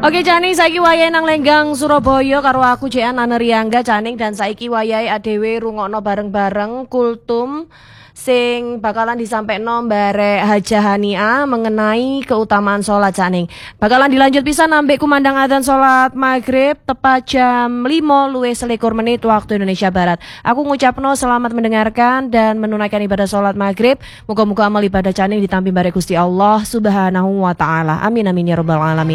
Oke Caning, saiki wayahe nang Lenggang Surabaya karo aku Jean Aneriangga Caning, dan saiki wayahe adewe rungokno bareng-bareng kultum sing bakalan disampaikan barek Hajah Hania mengenai keutamaan sholat Caning. Bakalan dilanjut pisan ambek kumandang adzan sholat maghrib tepat jam 5:21 waktu Indonesia Barat. Aku ngucapno selamat mendengarkan dan menunaikan ibadah sholat maghrib. Muga-muga amal ibadah Caning ditampi barek Gusti Allah Subhanahu wa taala. Amin amin ya rabbal alamin.